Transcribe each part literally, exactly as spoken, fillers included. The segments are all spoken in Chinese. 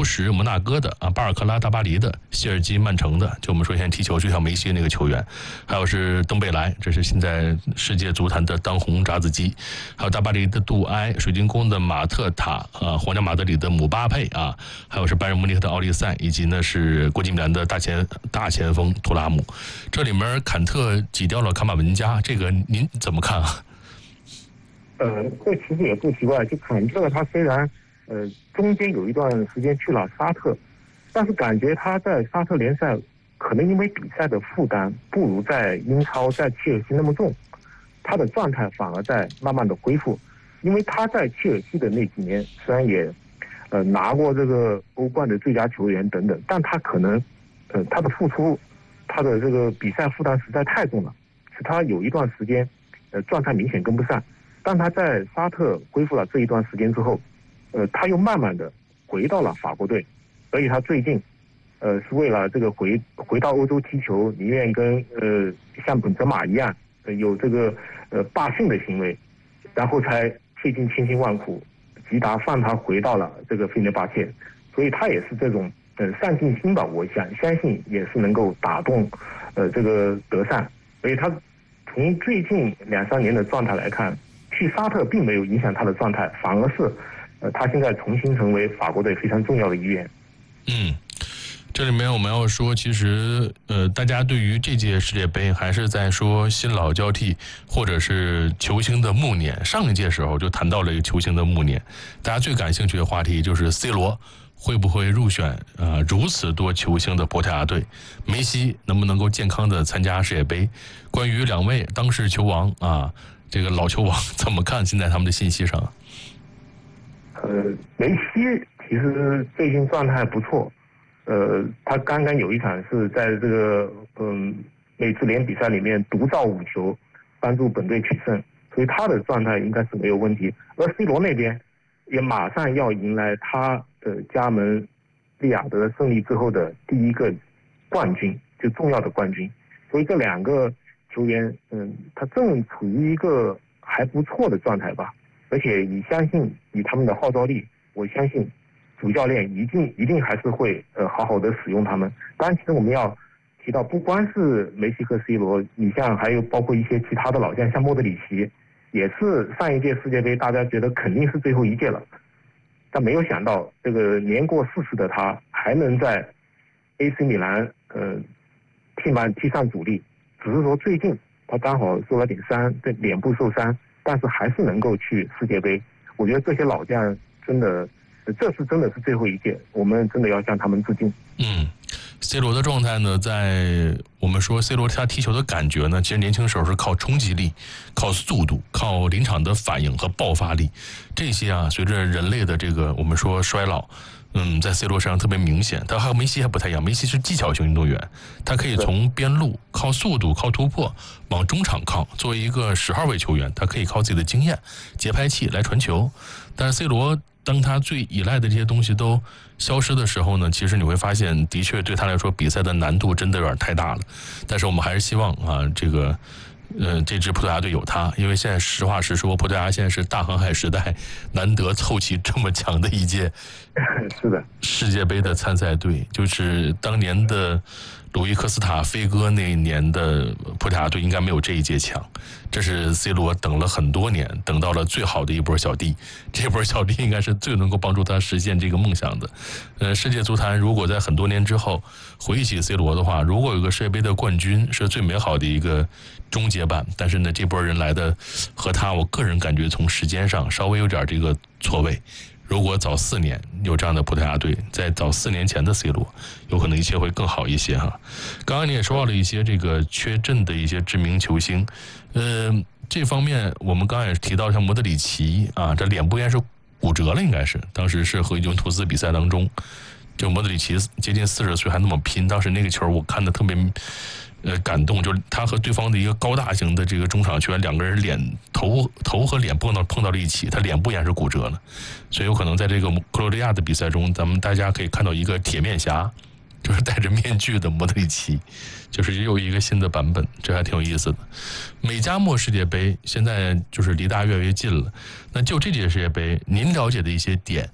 什、摩纳哥的啊，巴尔克拉、大巴黎的，谢尔基、曼城的，就我们说现在踢球就像梅西那个球员，还有是登贝莱，这是现在世界足坛的当红炸子鸡，还有大巴黎的杜埃，水晶宫的马特塔啊，皇家马德里的姆巴佩啊，还有是拜仁慕尼黑的奥利塞，以及呢是国际米兰的大前大前锋图拉姆。这里面坎特挤掉了卡马文加，这个您怎么看啊？ 呃，这其实也不奇怪，就坎特他虽然呃中间有一段时间去了沙特，但是感觉他在沙特联赛可能因为比赛的负担不如在英超在切尔西那么重，他的状态反而在慢慢的恢复。因为他在切尔西的那几年虽然也呃拿过这个欧冠的最佳球员等等，但他可能呃他的付出，他的这个比赛负担实在太重了，使他有一段时间呃状态明显跟不上。但他在沙特恢复了这一段时间之后，呃，他又慢慢的回到了法国队，所以他最近，呃，是为了这个回回到欧洲踢球，宁愿跟呃像本泽马一样，呃、有这个呃罢训的行为，然后才费尽千辛万苦，吉达放他回到了这个费内巴切，所以他也是这种呃上进心吧，我想相信也是能够打动呃这个德尚，所以他从最近两三年的状态来看。去沙特并没有影响他的状态，反而是，呃，他现在重新成为法国队非常重要的一员。 嗯，这里面我们要说，其实呃，大家对于这届世界杯还是在说新老交替，或者是球星的暮年。上一届时候就谈到了一个球星的暮年，大家最感兴趣的话题就是 C 罗会不会入选啊、呃、如此多球星的葡萄牙队，梅西能不能够健康的参加世界杯？关于两位当世球王啊。这个老球王怎么看现在他们的信息上？ 呃，梅西其实最近状态不错，呃，他刚刚有一场是在这个嗯美职联比赛里面独造五球，帮助本队取胜，所以他的状态应该是没有问题。而 C 罗那边也马上要迎来他的加盟利雅得胜利之后的第一个冠军，就重要的冠军，所以这两个。球员，嗯，他正处于一个还不错的状态吧，而且以相信以他们的号召力，我相信主教练一定一定还是会呃好好的使用他们。当然，其实我们要提到，不光是梅西和 C 罗，你像还有包括一些其他的老将，像莫德里奇，也是上一届世界杯大家觉得肯定是最后一届了，但没有想到这个年过四十的他还能在 A C 米兰呃踢满踢上主力。只是说最近他刚好受了点伤，对脸部受伤，但是还是能够去世界杯。我觉得这些老将真的，这次真的是最后一届，我们真的要向他们致敬。 嗯 ，C 罗的状态呢，在我们说 C 罗他踢球的感觉呢，其实年轻时候是靠冲击力、靠速度、靠临场的反应和爆发力，这些啊，随着人类的这个我们说衰老。嗯，在 C 罗身上特别明显，他和梅西还不太一样。梅西是技巧型运动员，他可以从边路靠速度、靠突破往中场靠。作为一个十号位球员，他可以靠自己的经验、节拍器来传球。但是 C 罗，当他最依赖的这些东西都消失的时候呢，其实你会发现，的确对他来说，比赛的难度真的有点太大了。但是我们还是希望啊，这个。呃，这支葡萄牙队有他，因为现在实话实说，葡萄牙现在是大航海时代难得凑齐这么强的一届， 是的， 世界杯的参赛队，就是当年的鲁伊科斯塔飞哥那一年的葡萄牙队应该没有这一届强，这是 C 罗等了很多年，等到了最好的一波小弟，这波小弟应该是最能够帮助他实现这个梦想的。呃，世界足坛如果在很多年之后回忆起 C 罗的话，如果有个世界杯的冠军是最美好的一个终结版，但是呢，这波人来的和他，我个人感觉从时间上稍微有点这个错位。如果早四年有这样的葡萄牙队，在早四年前的 C 罗，有可能一切会更好一些哈。刚刚你也说到了一些这个缺阵的一些知名球星，呃，这方面我们刚刚也提到像莫德里奇啊，这脸部应该是骨折了，应该是当时是和尤文图斯比赛当中，就莫德里奇接近四十岁还那么拼，当时那个球我看的特别。呃，感动就是他和对方的一个高大型的这个中场球员，两个人脸头头和脸碰到碰到了一起，他脸部也是骨折了，所以有可能在这个克罗地亚的比赛中，咱们大家可以看到一个铁面侠，就是戴着面具的莫德里奇，就是又一个新的版本，这还挺有意思的。美加墨世界杯现在就是离大家越来越近了，那就这届世界杯，您了解的一些点，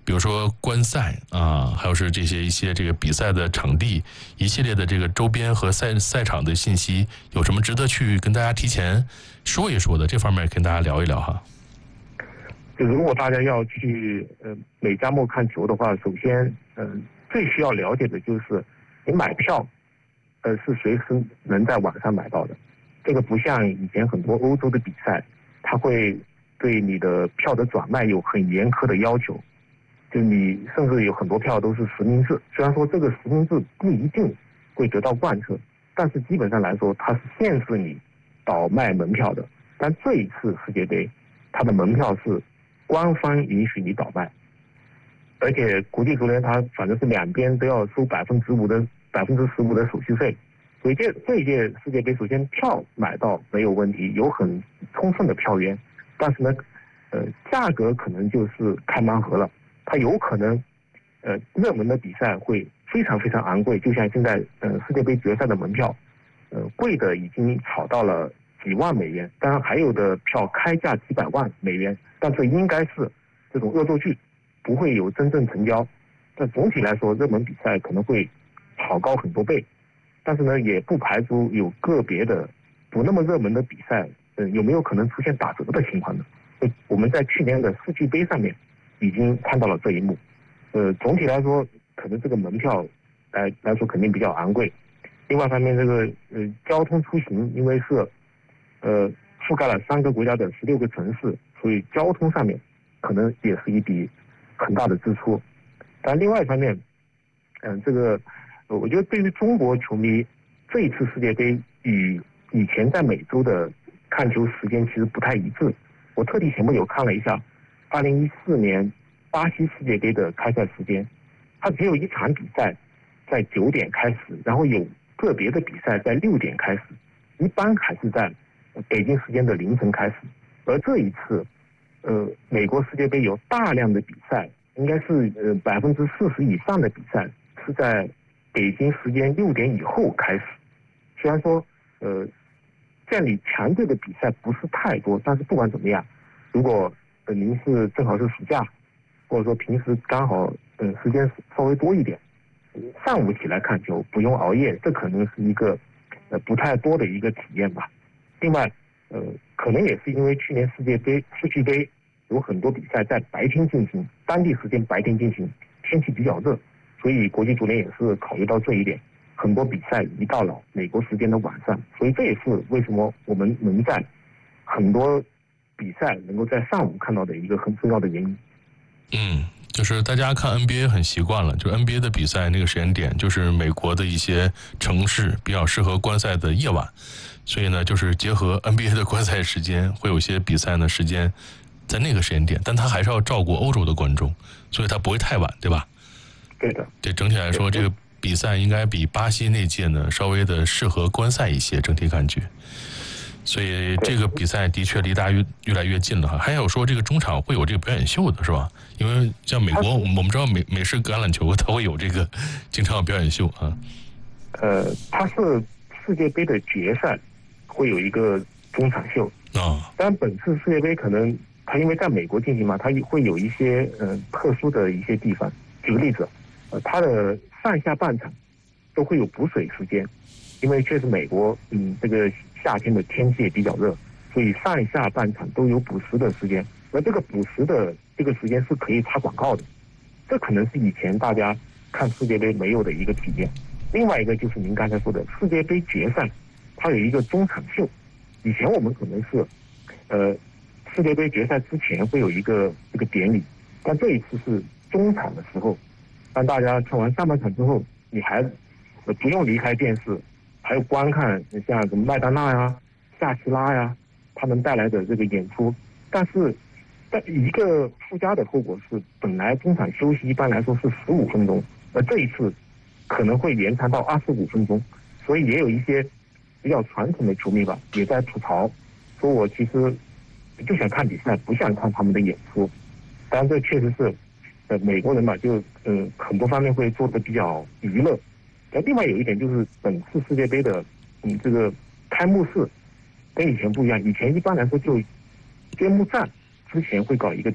比如说观赛啊，还有是这些一些这个比赛的场地，一系列的这个周边和赛赛场的信息，有什么值得去跟大家提前说一说的？这方面跟大家聊一聊哈。 就如果大家要去呃美加墨看球的话，首先嗯、呃、最需要了解的就是你买票，呃是随时能在网上买到的。这个不像以前很多欧洲的比赛，它会对你的票的转卖有很严苛的要求。就你甚至有很多票都是实名制，虽然说这个实名制不一定会得到贯彻，但是基本上来说它是限制你倒卖门票的。但这一次世界杯，它的门票是官方允许你倒卖，而且国际足联它反正是两边都要收百分之五的百分之十五的手续费，所以这这一届世界杯首先票买到没有问题，有很充分的票源，但是呢，呃，价格可能就是开盲盒了。它有可能，呃，热门的比赛会非常非常昂贵，就像现在，呃，世界杯决赛的门票，呃，贵的已经炒到了几万美元，当然还有的票开价几百万美元，但这应该是这种恶作剧，不会有真正成交。但总体来说，热门比赛可能会炒高很多倍，但是呢，也不排除有个别的不那么热门的比赛，呃，有没有可能出现打折的情况呢？我们在去年的世俱杯上面已经看到了这一幕，呃，总体来说，可能这个门票来来说肯定比较昂贵。另外一方面，这个呃交通出行，因为是呃覆盖了三个国家的十六个城市，所以交通上面可能也是一笔很大的支出。但另外一方面，嗯、呃，这个我觉得对于中国球迷，这一次世界杯与以前在美洲的看球时间其实不太一致。我特地前不久看了一下二零一四年巴西世界杯的开赛时间，它只有一场比赛在九点开始，然后有个别的比赛在六点开始，一般还是在北京时间的凌晨开始。而这一次，呃，美国世界杯有大量的比赛，应该是呃百分之四十以上的比赛是在北京时间六点以后开始。虽然说，呃。占领强队的比赛不是太多，但是不管怎么样，如果呃您是正好是暑假，或者说平时刚好呃时间稍微多一点，上午起来看球不用熬夜，这可能是一个呃不太多的一个体验吧。另外，呃可能也是因为去年世界杯世俱杯有很多比赛在白天进行，当地时间白天进行，天气比较热，所以国际足联也是考虑到这一点。很多比赛移到了美国时间的晚上，所以这也是为什么我们能在很多比赛能够在上午看到的一个很重要的原因。 嗯，就是大家看 N B A 很习惯了，就 N B A 的比赛那个时间点，就是美国的一些城市比较适合观赛的夜晚，所以呢，就是结合 N B A 的观赛时间，会有些比赛呢时间在那个时间点，但它还是要照顾欧洲的观众，所以它不会太晚，对吧？ 对的。 对，整体来说，这个比赛应该比巴西那届呢稍微的适合观赛一些，整体感觉。所以这个比赛的确离大家越越来越近了哈。还有说这个中场会有这个表演秀的是吧？因为像美国，我们知道美美式橄榄球它会有这个经常有表演秀啊。 呃，它是世界杯的决赛会有一个中场秀啊。 但本次世界杯可能它因为在美国进行嘛，它会有一些呃特殊的一些地方。举个例子，呃，它的上下半场都会有补水时间，因为确实美国嗯这个夏天的天气也比较热，所以上下半场都有补时的时间。而这个补时的这个时间是可以插广告的，这可能是以前大家看世界杯没有的一个体验。另外一个就是您刚才说的世界杯决赛，它有一个中场秀。以前我们可能是呃世界杯决赛之前会有一个这个典礼，但这一次是中场的时候，当大家看完上半场之后，你还不用离开电视，还有观看像什么麦当娜呀、夏奇拉呀他们带来的这个演出。但是但一个附加的后果是，本来中场休息一般来说是十五分钟，而这一次可能会延长到二十五分钟，所以也有一些比较传统的球迷吧也在吐槽，说我其实就想看比赛，不想看他们的演出。当然这确实是呃美国人嘛，就呃很多方面会做的比较娱乐。而另外有一点就是本次世界杯的嗯这个开幕式跟以前不一样，以前一般来说就揭幕战之前会搞一个典礼，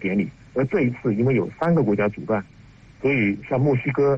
而这一次因为有三个国家主办，所以像墨西哥